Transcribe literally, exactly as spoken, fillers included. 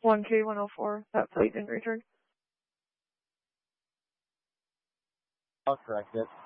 one K one oh four. That plate didn't return. I'll correct it.